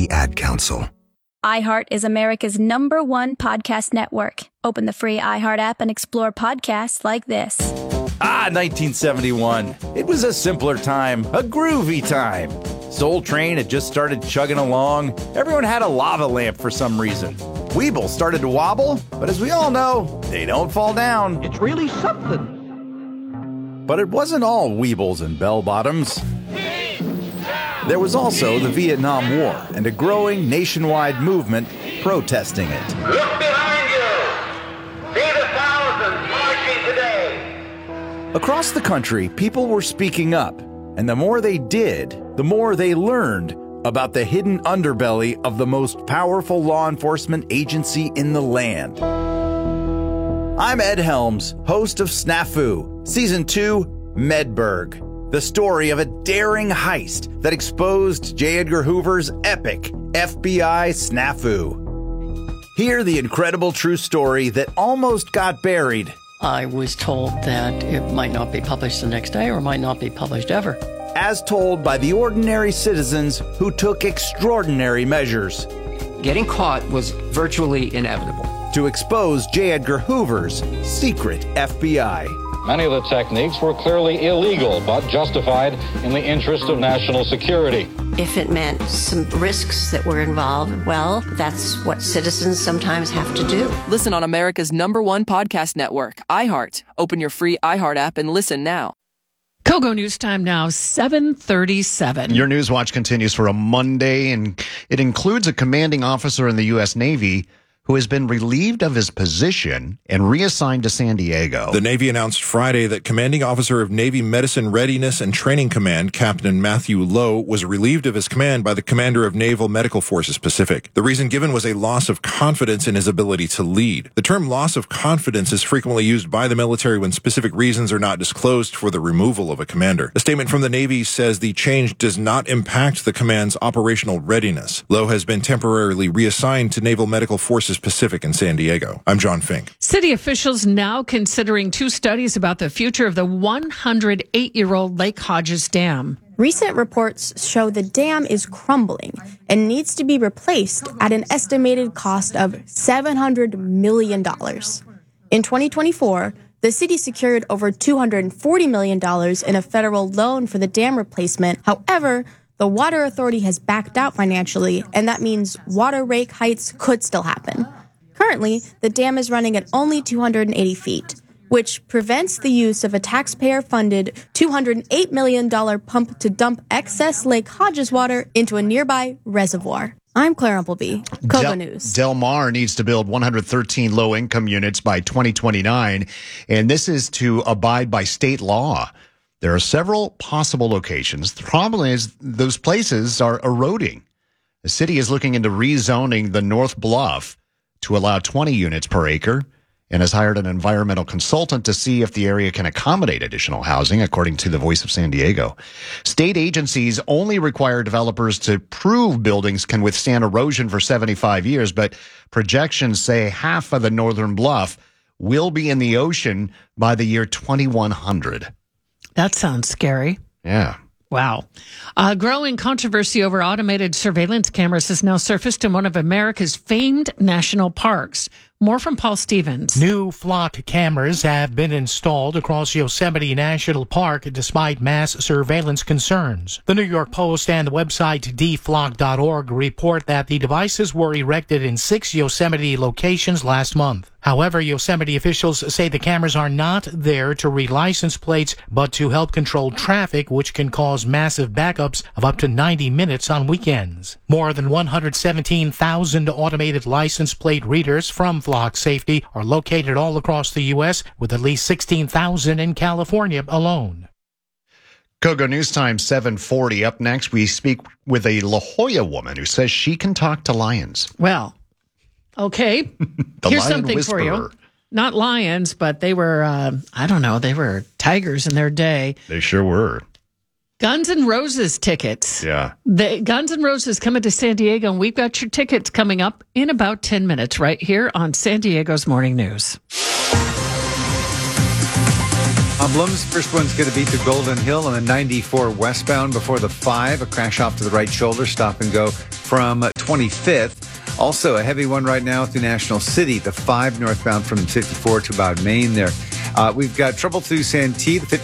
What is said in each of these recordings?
the Ad Council. iHeart is America's #1 podcast network. Open the free iHeart app and explore podcasts like this. 1971. It was a simpler time, a groovy time. Soul Train had just started chugging along. Everyone had a lava lamp for some reason. Weeble started to wobble, but as we all know, they don't fall down. It's really something. But it wasn't all Weebles and bell-bottoms. There was also the Vietnam War and a growing nationwide movement protesting it. Look behind you! See the thousands marching today! Across the country, people were speaking up, and the more they did, the more they learned about the hidden underbelly of the most powerful law enforcement agency in the land. I'm Ed Helms, host of Snafu, Season 2, Medberg, the story of a daring heist that exposed J. Edgar Hoover's epic FBI snafu. Hear the incredible true story that almost got buried. I was told that it might not be published the next day or might not be published ever. As told by the ordinary citizens who took extraordinary measures. Getting caught was virtually inevitable. To expose J. Edgar Hoover's secret FBI. Many of the techniques were clearly illegal, but justified in the interest of national security. If it meant some risks that were involved, well, that's what citizens sometimes have to do. Listen on America's #1 podcast network, iHeart. Open your free iHeart app and listen now. Kogo News Time now, 7:37. Your News Watch continues for a Monday, and it includes a commanding officer in the U.S. Navy who has been relieved of his position and reassigned to San Diego. The Navy announced Friday that Commanding Officer of Navy Medicine Readiness and Training Command, Captain Matthew Lowe, was relieved of his command by the Commander of Naval Medical Forces Pacific. The reason given was a loss of confidence in his ability to lead. The term loss of confidence is frequently used by the military when specific reasons are not disclosed for the removal of a commander. A statement from the Navy says the change does not impact the command's operational readiness. Lowe has been temporarily reassigned to Naval Medical Forces Pacific in San Diego. I'm John Fink. City officials now considering 2 studies about the future of the 108-year-old Lake Hodges Dam. Recent reports show the dam is crumbling and needs to be replaced at an estimated cost of $700 million. In 2024, the city secured over $240 million in a federal loan for the dam replacement. However, the Water Authority has backed out financially, and that means water rate hikes could still happen. Currently, the dam is running at only 280 feet, which prevents the use of a taxpayer-funded $208 million pump to dump excess Lake Hodges water into a nearby reservoir. I'm Claire Umpleby, Kogo News. Del Mar needs to build 113 low-income units by 2029, and this is to abide by state law. There are several possible locations. The problem is those places are eroding. The city is looking into rezoning the North Bluff to allow 20 units per acre and has hired an environmental consultant to see if the area can accommodate additional housing, according to the Voice of San Diego. State agencies only require developers to prove buildings can withstand erosion for 75 years, but projections say half of the Northern Bluff will be in the ocean by the year 2100. That sounds scary. Yeah. Wow. Growing controversy over automated surveillance cameras has now surfaced in one of America's famed national parks. More from Paul Stevens. New flock cameras have been installed across Yosemite National Park despite mass surveillance concerns. The New York Post and the website dflock.org report that the devices were erected in 6 Yosemite locations last month. However, Yosemite officials say the cameras are not there to read license plates, but to help control traffic, which can cause massive backups of up to 90 minutes on weekends. More than 117,000 automated license plate readers from Flock Safety are located all across the U.S., with at least 16,000 in California alone. Kogo News Time 7:40. Up next, we speak with a La Jolla woman who says she can talk to lions. Well, okay. Here's something whisperer. for you. Not lions, but they were, they were tigers in their day. They sure were. Guns N' Roses tickets. Yeah. The Guns N' Roses coming to San Diego, and we've got your tickets coming up in about 10 minutes right here on San Diego's Morning News. Problems. First one's going to be through Golden Hill on the 94 westbound before the 5. A crash off to the right shoulder. Stop and go from 25th. Also, a heavy one right now through National City, the 5 northbound from 54 to about Maine there. We've got trouble through Santee, the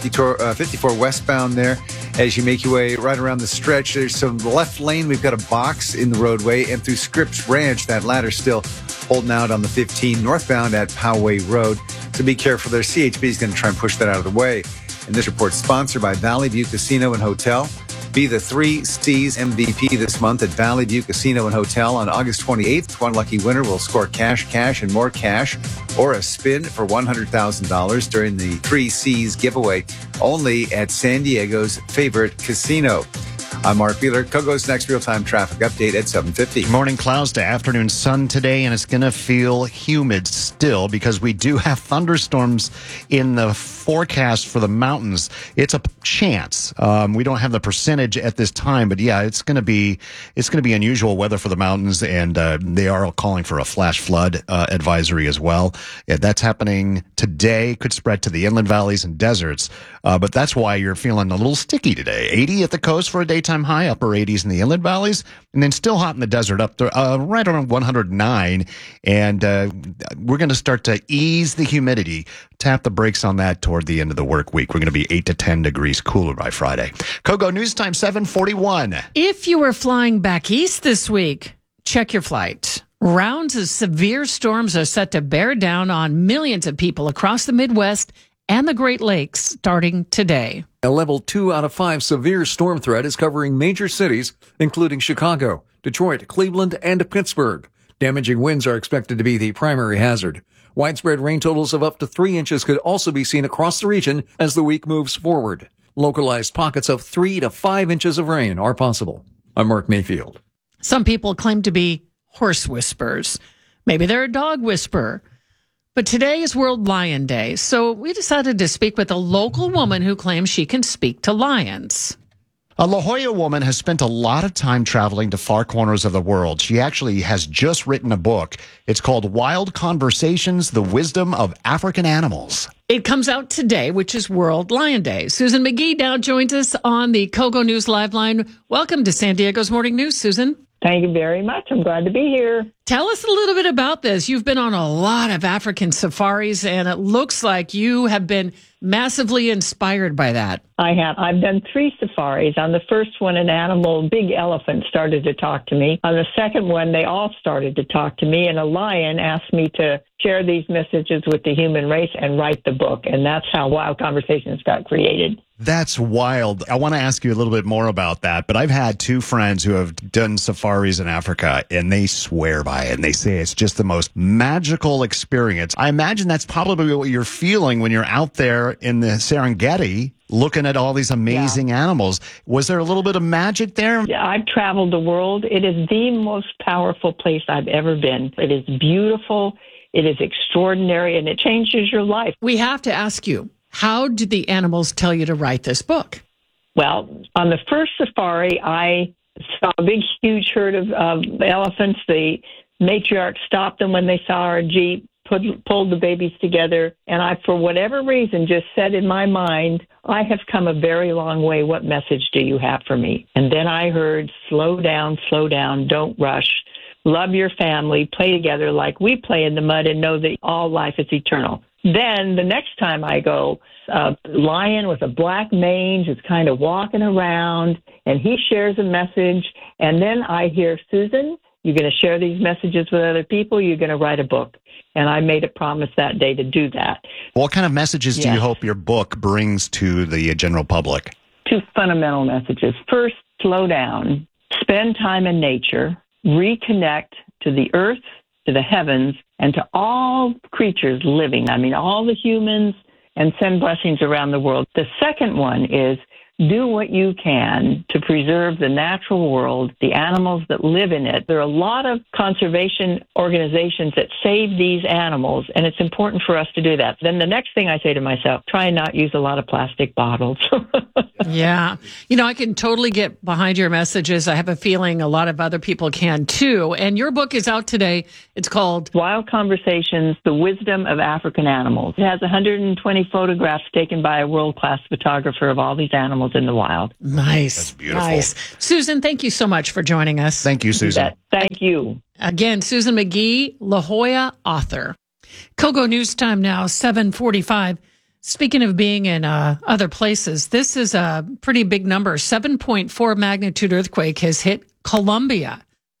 54 westbound there. As you make your way right around the stretch, there's some left lane. We've got a box in the roadway, and through Scripps Ranch, that ladder still holding out on the 15 northbound at Poway Road. So be careful there. CHB is going to try and push that out of the way. And this report is sponsored by Valley View Casino and Hotel. Be the 3 C's MVP this month at Valley View Casino and Hotel on August 28th. One lucky winner will score cash, and more cash, or a spin for $100,000 during the 3 C's giveaway, only at San Diego's favorite casino. I'm Mark Beeler. Kogo's next real-time traffic update at 7:50. Morning clouds to afternoon sun today, and it's going to feel humid still because we do have thunderstorms in the forecast for the mountains. It's a chance. We don't have the percentage at this time, but yeah, it's going to be unusual weather for the mountains, and they are calling for a flash flood advisory as well. Yeah, that's happening today. Could spread to the inland valleys and deserts, but that's why you're feeling a little sticky today. 80 at the coast for a daytime high, upper 80s in the inland valleys, and then still hot in the desert up to right around 109. And we're going to start to ease the humidity, tap the brakes on that toward the end of the work week. We're going to be 8 to 10 degrees cooler by Friday. Kogo News Time 7:41. If you were flying back east this week, check your flight. Rounds of severe storms are set to bear down on millions of people across the Midwest and the Great Lakes starting today. A level 2 out of 5 severe storm threat is covering major cities, including Chicago, Detroit, Cleveland, and Pittsburgh. Damaging winds are expected to be the primary hazard. Widespread rain totals of up to 3 inches could also be seen across the region as the week moves forward. Localized pockets of 3 to 5 inches of rain are possible. I'm Mark Mayfield. Some people claim to be horse whisperers. Maybe they're a dog whisperer. But today is World Lion Day, so we decided to speak with a local woman who claims she can speak to lions. A La Jolla woman has spent a lot of time traveling to far corners of the world. She actually has just written a book. It's called Wild Conversations, The Wisdom of African Animals. It comes out today, which is World Lion Day. Susan McGee now joins us on the Kogo News Live line. Welcome to San Diego's Morning News, Susan. Thank you very much. I'm glad to be here. Tell us a little bit about this. You've been on a lot of African safaris, and it looks like you have been massively inspired by that. I have. I've done 3 safaris. On the first one, an animal, big elephant, started to talk to me. On the second one, they all started to talk to me, and a lion asked me to share these messages with the human race and write the book. And that's how Wild Conversations got created. That's wild. I want to ask you a little bit more about that, but I've had 2 friends who have done safaris in Africa, and they swear by it, and they say it's just the most magical experience. I imagine that's probably what you're feeling when you're out there in the Serengeti looking at all these amazing animals. Was there a little bit of magic there? Yeah, I've traveled the world. It is the most powerful place I've ever been. It is beautiful. It is extraordinary, and it changes your life. We have to ask you, how did the animals tell you to write this book? Well, on the first safari, I saw a big, huge herd of elephants. The matriarch stopped them when they saw our Jeep, pulled the babies together, and I, for whatever reason, just said in my mind, I have come a very long way. What message do you have for me? And then I heard, slow down, don't rush. Love your family, play together like we play in the mud, and know that all life is eternal. Then the next time I go, a lion with a black mange is kind of walking around, and he shares a message. And then I hear, Susan, you're going to share these messages with other people. You're going to write a book. And I made a promise that day to do that. What kind of messages do you hope your book brings to the general public? 2 fundamental messages. First, slow down, spend time in nature, reconnect to the earth, to the heavens, and to all creatures living. I mean, all the humans, and send blessings around the world. The second one is do what you can to preserve the natural world, the animals that live in it. There are a lot of conservation organizations that save these animals, and it's important for us to do that. Then the next thing I say to myself, try and not use a lot of plastic bottles. Yeah. You know, I can totally get behind your messages. I have a feeling a lot of other people can too. And your book is out today. It's called Wild Conversations, The Wisdom of African Animals. It has 120 photographs taken by a world-class photographer of all these animals in the wild. Nice. That's beautiful. Nice. Susan, thank you so much for joining us. Thank you, Susan. Thank you. Again, Susan McGee, La Jolla author. Kogo News Time now, 7:45. Speaking of being in other places, this is a pretty big number. 7.4 magnitude earthquake has hit Colombia.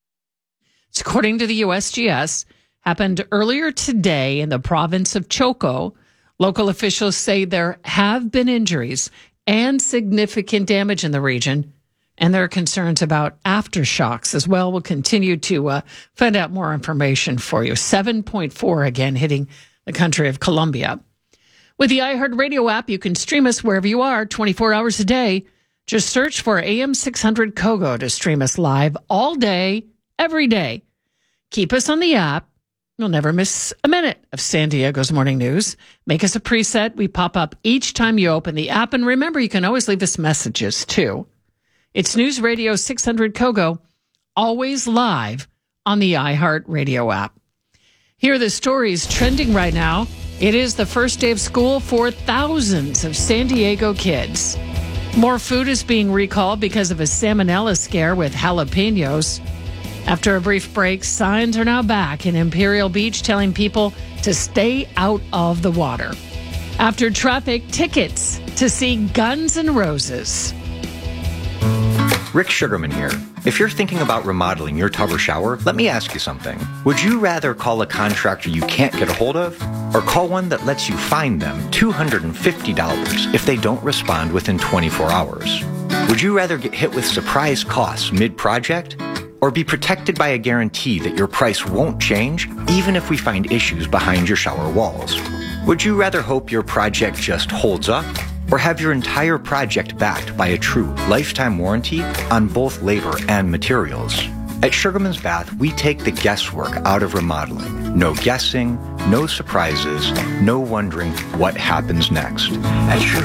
It's according to the USGS, happened earlier today in the province of Choco. Local officials say there have been injuries and significant damage in the region, and there are concerns about aftershocks as well. We'll continue to find out more information for you. 7.4 again hitting the country of Colombia. With the iHeartRadio app, you can stream us wherever you are, 24 hours a day. Just search for AM 600 Kogo to stream us live all day, every day. Keep us on the app. You'll never miss a minute of San Diego's morning news. Make us a preset. We pop up each time you open the app. And remember, you can always leave us messages, too. It's News Radio 600 Kogo, always live on the iHeartRadio app. Here are the stories trending right now. It is the first day of school for thousands of San Diego kids. More food is being recalled because of a salmonella scare with jalapenos. After a brief break, signs are now back in Imperial Beach telling people to stay out of the water. After traffic, tickets to see Guns N' Roses. Rick Sugarman here. If you're thinking about remodeling your tub or shower, let me ask you something. Would you rather call a contractor you can't get a hold of, or call one that lets you find them $250 if they don't respond within 24 hours? Would you rather get hit with surprise costs mid-project, or be protected by a guarantee that your price won't change even if we find issues behind your shower walls? Would you rather hope your project just holds up, or have your entire project backed by a true lifetime warranty on both labor and materials? At Sugarman's Bath, we take the guesswork out of remodeling. No guessing, no surprises, no wondering what happens next. At